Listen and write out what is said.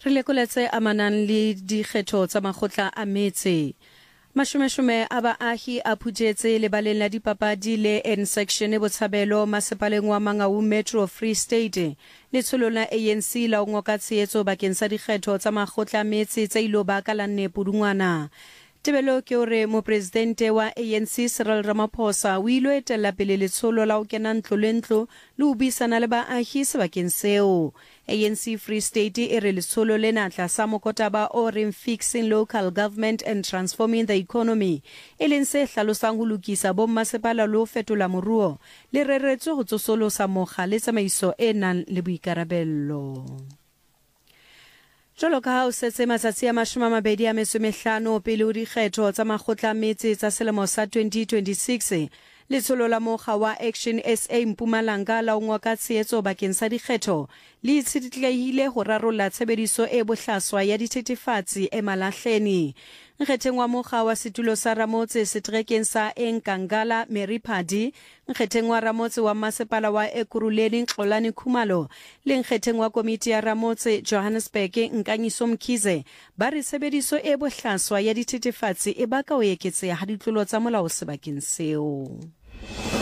Re lekoletse amanang le dikgetho tsa makgotla a metse. Mashome a baahi a phutetse lebaleng la dipapadi le N-section Botshabelo masepaleng wa Mangaung Metro Free State. Letsholo la ANC la ngoka tshehetso bakeng sa dikgetho tsa makgotla a metse tse ilo ba ka la 4 Pudungwana. Tebelo ke hore mopresidente wa ANC Cyril Ramaphosa o ilo etella pele letsholo la ho kena ntlo le ntlo le ho buisana le baahi sebakeng seo. ANC Free State e re letsholo lena tlasa mokotaba o reng Fixing Local Government and Transforming the Economy e leng se hlalosang ho lokisa bommasepala le ho fetola moruo le reretswe ho tsosolosa mokga le tsamaiso e nang le boikarabello. Jwalo ka ha o setse matsatsi a 25 pele ho dikgetho tsa makgotla a metse tsa selemo sa 2026, letsholo la mokga wa Action SA Mpumalanga la ngoka tshehetso bakeng sa dikgetho le itshitlehile ho rarolla tshebediso e bohlaswa ya dithethefatsi e Malahleni. Nkgetheng wa mokga wa setulo sa Ramotse setrekeng sa Enkangala Mary Phadi, nkgetheng wa Ramotse wa masepala wa Ekurhuleni Xolani Khumalo le nkgetheng wa komiti ya Ramotse Johannesburg Nkanyiso Mkhize ba re tshebediso e bohlaswa ya dithethefatsi e baka ho eketseha ha ditlolo tsa molao sebakeng seo.